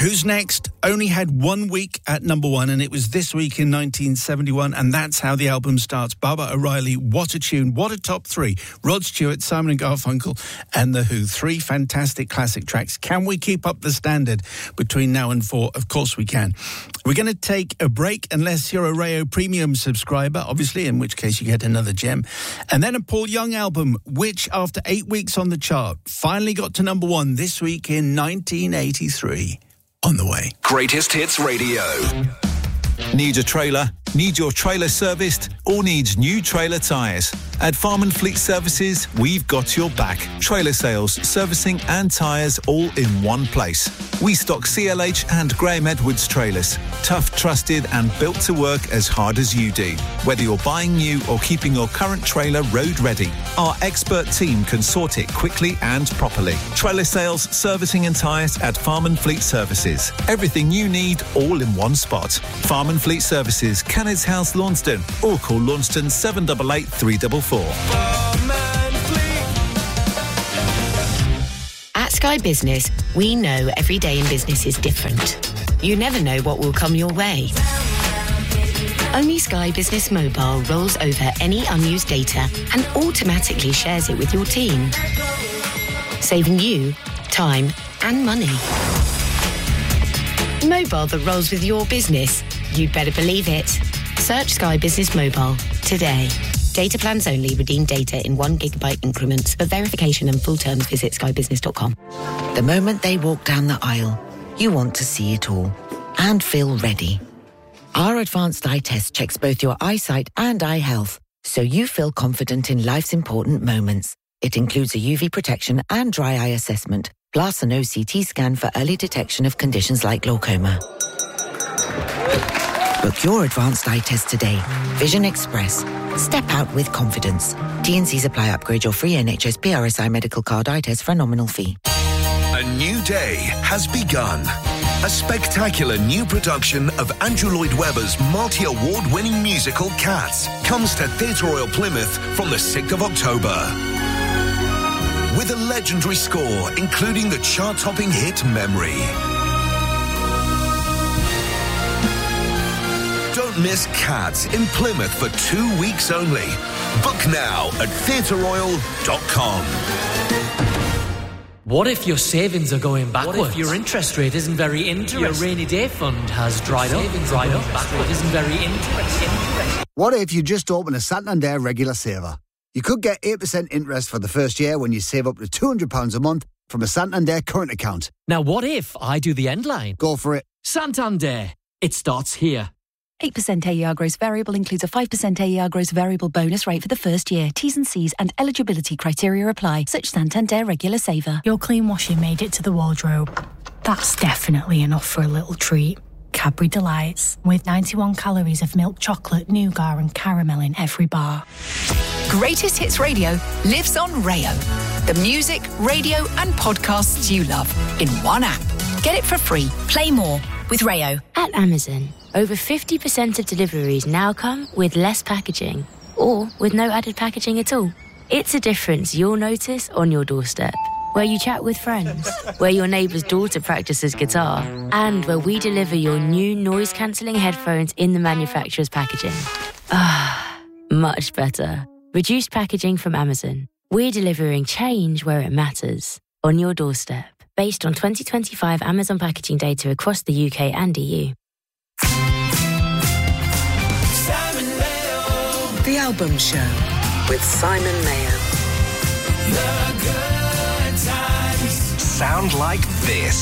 Who's Next only had 1 week at number one, and it was this week in 1971, and that's how the album starts. Baba O'Reilly, what a tune, what a top three. Rod Stewart, Simon and Garfunkel, and The Who. 3 fantastic classic tracks. Can we keep up the standard between now and 4? Of course we can. We're going to take a break, unless you're a Rayo Premium subscriber, obviously, in which case you get another gem. And then a Paul Young album, which after 8 weeks on the chart, finally got to number one this week in 1983. On the way. Greatest Hits Radio. Need a trailer? Need your trailer serviced? Or needs new trailer tyres? At Farm and Fleet Services, we've got your back. Trailer sales, servicing and tyres all in one place. We stock CLH and Graham Edwards trailers. Tough, trusted and built to work as hard as you do. Whether you're buying new or keeping your current trailer road ready, our expert team can sort it quickly and properly. Trailer sales, servicing and tyres at Farm and Fleet Services. Everything you need all in one spot. Farm and Fleet Services, Cannons House, Launceston, or call Launceston 788 344. At Sky Business, we know every day in business is different. You never know what will come your way. Only Sky Business Mobile rolls over any unused data and automatically shares it with your team, saving you time and money. Mobile that rolls with your business. You'd better believe it. Search Sky Business Mobile today. Data plans only. Redeem data in 1 gigabyte increments. For verification and full terms, visit skybusiness.com. The moment they walk down the aisle, you want to see it all and feel ready. Our advanced eye test checks both your eyesight and eye health, so you feel confident in life's important moments. It includes a UV protection and dry eye assessment, plus an OCT scan for early detection of conditions like glaucoma. Book your advanced eye test today. Vision Express. Step out with confidence. T&Cs apply. Upgrade your free NHS PRSI medical card eye test for a nominal fee. A new day has begun. A spectacular new production of Andrew Lloyd Webber's multi-award-winning musical Cats comes to Theatre Royal Plymouth from the 6th of October. With a legendary score, including the chart-topping hit Memory. Don't miss Cats in Plymouth for 2 weeks only. Book now at theatreroyal.com. What if your savings are going backwards? What if your interest rate isn't very interesting? Your rainy day fund has dried up, but isn't very interesting. What if you just open a Santander regular saver? You could get 8% interest for the first year when you save up to £200 a month from a Santander current account. Now what if I do the end line? Go for it. Santander. It starts here. 8% AER gross variable includes a 5% AER gross variable bonus rate for the first year. T's and C's and eligibility criteria apply. Such Santander regular saver. Your clean washing made it to the wardrobe. That's definitely enough for a little treat. Cadbury Delights, with 91 calories of milk chocolate, nougat and caramel in every bar. Greatest Hits Radio lives on Rayo. The music, radio and podcasts you love in one app. Get it for free. Play more with Rayo. At Amazon, over 50% of deliveries now come with less packaging or with no added packaging at all. It's a difference you'll notice on your doorstep, where you chat with friends, where your neighbour's daughter practices guitar, and where we deliver your new noise-cancelling headphones in the manufacturer's packaging. Ah, much better. Reduced packaging from Amazon. We're delivering change where it matters, on your doorstep, based on 2025 Amazon packaging data across the UK and EU. The Album Show with Simon Mayo. Sound like this.